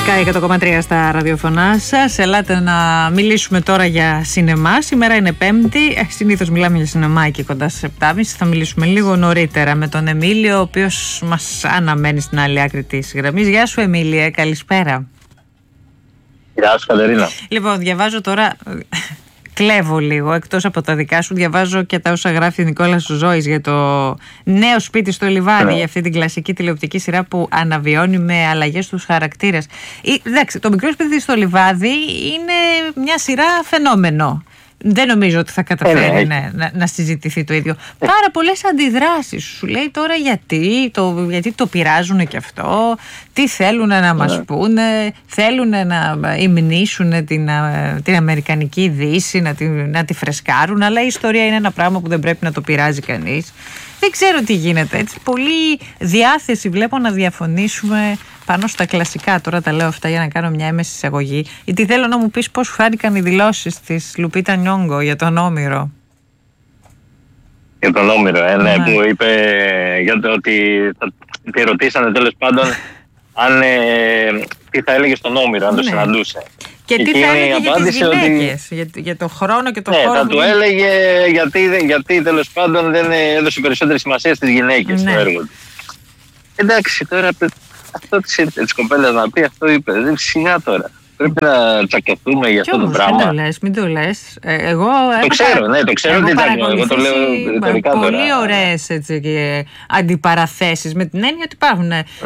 100,3 στα ραδιοφωνά σας. Ελάτε να μιλήσουμε τώρα για σινεμά. Σήμερα είναι Πέμπτη. Συνήθως μιλάμε για σινεμά εκεί κοντά στις 7.30. Θα μιλήσουμε λίγο νωρίτερα με τον Εμίλιο, ο οποίος μας αναμένει στην άλλη άκρη της γραμμής. Γεια σου, Εμίλιε, καλησπέρα. Γεια σου, Κατερίνα. Λοιπόν, διαβάζω τώρα. Κλέβω λίγο, εκτός από τα δικά σου, διαβάζω και τα όσα γράφει ο Νικόλας Ζώης για το νέο σπίτι στο Λιβάδι, για αυτή την κλασική τηλεοπτική σειρά που αναβιώνει με αλλαγές στους χαρακτήρες. Εντάξει, το μικρό σπίτι στο Λιβάδι είναι μια σειρά φαινόμενο. Δεν νομίζω ότι θα καταφέρει να συζητηθεί το ίδιο. Πάρα πολλές αντιδράσεις. Σου λέει τώρα γιατί το πειράζουν και αυτό, τι θέλουν να μας πούνε, θέλουν να υμνήσουν την Αμερικανική Δύση, να τη φρεσκάρουν, αλλά η ιστορία είναι ένα πράγμα που δεν πρέπει να το πειράζει κανείς. Δεν ξέρω τι γίνεται. Έτσι, πολλή διάθεση βλέπω να διαφωνήσουμε πάνω στα κλασικά. Τώρα τα λέω αυτά για να κάνω μια έμεση εισαγωγή. Γιατί θέλω να μου πεις πώς σου φάνηκαν οι δηλώσεις της Λουπίτα Νιόγκο για τον Όμηρο. Για τον Όμηρο, ναι, που είπε για το ότι τη ρωτήσανε τέλος πάντων τι θα έλεγε στον Όμηρο αν το συναντούσε. Και τι θα έλεγε για τις γυναίκες, για το χρόνο και το χώρο. Θα του έλεγε γιατί τέλος πάντων δεν έδωσε περισσότερη σημασία στις γυναίκες στο έργο του. Εντάξει, τώρα αυτό της κοπέλας να πει, αυτό είπε. Σιγά τώρα. Πρέπει να τσακωθούμε για αυτό το πράγμα. Μην το λες. Εγώ το ξέρω τι ήταν. Εγώ το λέω ρητορικά τώρα. Πολύ ωραίες αντιπαραθέσεις, με την έννοια ότι υπάρχουν